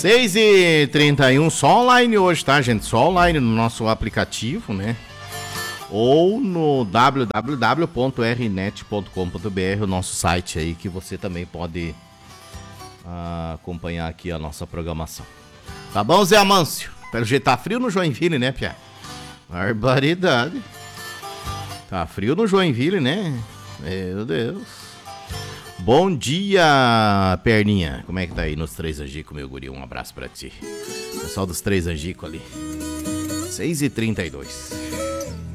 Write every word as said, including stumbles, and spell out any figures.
seis e trinta e um, só online hoje, tá, gente? Só online no nosso aplicativo, né? Ou no w w w ponto r net ponto com ponto b r, o nosso site aí, que você também pode uh, acompanhar aqui a nossa programação. Tá bom, Zé Amâncio? Pelo jeito tá frio no Joinville, né, Pia? Barbaridade. Tá frio no Joinville, né? Meu Deus. Bom dia, Perninha. Como é que tá aí nos Três Angicos, meu guri? Um abraço pra ti. Pessoal dos Três Angicos ali. seis e trinta e dois.